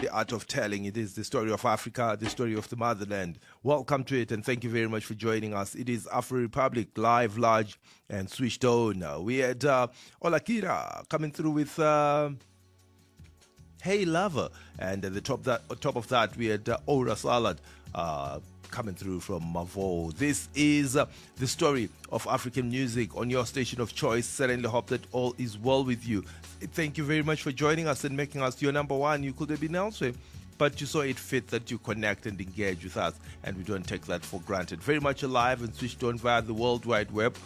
The Art of Telling. It is the story of Africa, the story of the motherland. Welcome to it, and thank you very much for joining us. It is Afro Republic, live, large, and switched on. We had Olakira coming through with Hey Lover, and at the top of that, we had Ora Salad coming through from Mavo. This is the story of African music on your station of choice. Certainly hope that all is well with you. Thank you very much for joining us and making us your number one. You could have been elsewhere, but you saw it fit that you connect and engage with us, and we don't take that for granted. Very much alive and switched on via the World Wide Web.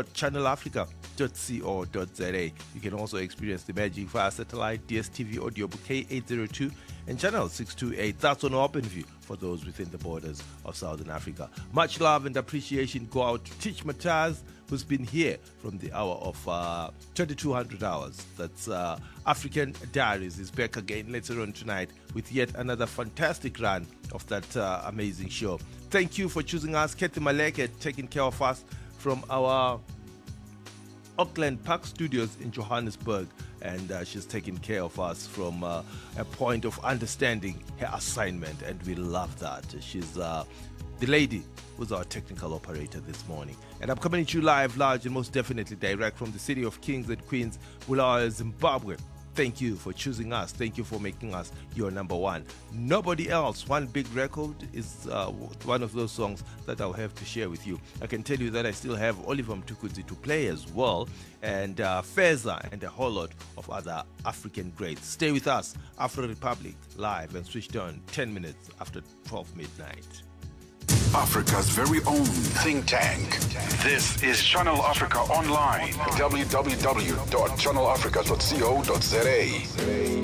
channelafrica.co.za. You can also experience the magic via satellite, DSTV audio bouquet 802 and channel 628. That's on OpenView for those within the borders of Southern Africa. Much love and appreciation go out to Teach Mataz, who's been here from the hour of 2200 hours. That's African Diaries is back again later on tonight with yet another fantastic run of that amazing show. Thank you for choosing us. Kathy Maleke taking care of us from our Auckland Park Studios in Johannesburg, and she's taking care of us from a point of understanding her assignment, and we love that. She's the lady who's our technical operator this morning. And I'm coming to you live, large, and most definitely direct from the city of Kings and Queens, Bulawayo, Zimbabwe. Thank you for choosing us. Thank you for making us your number one. Nobody else. One Big Record is one of those songs that I'll have to share with you. I can tell you that I still have Oliver Mtukudzi to play as well, and Feza, and a whole lot of other African greats. Stay with us. Afro Republic, live and switched on 10 minutes after 12 midnight. Africa's very own think tank. This is Channel Africa Online. www.channelafrica.co.za.